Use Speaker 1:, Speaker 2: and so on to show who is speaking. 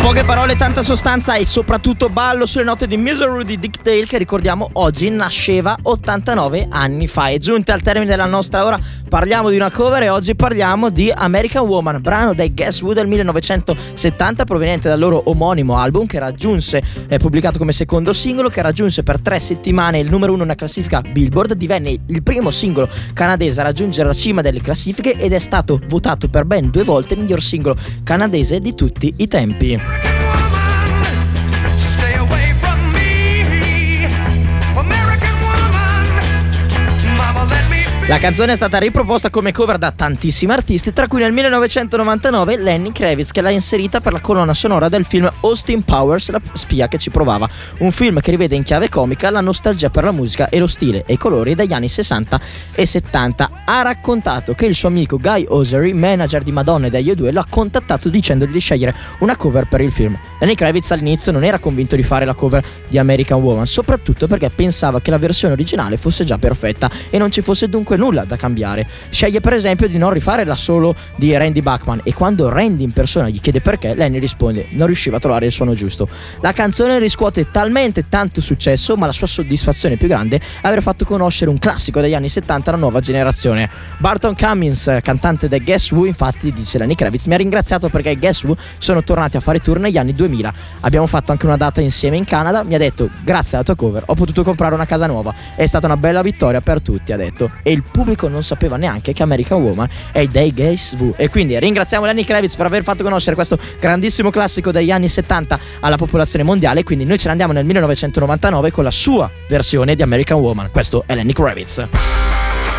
Speaker 1: Poche parole, tanta sostanza e soprattutto ballo sulle note di Misery di Dick Dale, che ricordiamo oggi nasceva 89 anni fa. È giunta al termine della nostra ora, parliamo di una cover e oggi parliamo di American Woman, brano dai Guess Who del 1970 proveniente dal loro omonimo album, che raggiunse, pubblicato come secondo singolo, che raggiunse per 3 settimane il numero 1 nella classifica Billboard, divenne il primo singolo canadese a raggiungere la cima delle classifiche ed è stato votato per ben 2 volte il miglior singolo canadese di tutti i tempi. La canzone è stata riproposta come cover da tantissimi artisti, tra cui nel 1999 Lenny Kravitz, che l'ha inserita per la colonna sonora del film Austin Powers, la spia che ci provava, un film che rivede in chiave comica la nostalgia per la musica e lo stile e i colori degli anni 60 e 70. Ha raccontato che il suo amico Guy Osery, manager di Madonna e degli U2, lo ha contattato dicendogli di scegliere una cover per il film. Lenny Kravitz all'inizio non era convinto di fare la cover di American Woman, soprattutto perché pensava che la versione originale fosse già perfetta e non ci fosse dunque nulla da cambiare. Sceglie per esempio di non rifare la solo di Randy Bachman e quando Randy in persona gli chiede perché, Lenny risponde non riusciva a trovare il suono giusto. La canzone riscuote talmente tanto successo, ma la sua soddisfazione più grande è aver fatto conoscere un classico degli anni 70 alla nuova generazione. Barton Cummins, cantante dei Guess Who, infatti, dice Lenny Kravitz, mi ha ringraziato perché i Guess Who sono tornati a fare tour negli anni 2000. Abbiamo fatto anche una data insieme in Canada, mi ha detto grazie alla tua cover ho potuto comprare una casa nuova, è stata una bella vittoria per tutti, ha detto, e il pubblico non sapeva neanche che American Woman è dei Guess Who. E quindi ringraziamo Lenny Kravitz per aver fatto conoscere questo grandissimo classico degli anni 70 alla popolazione mondiale. Quindi noi ce ne andiamo nel 1999 con la sua versione di American Woman. Questo è Lenny Kravitz.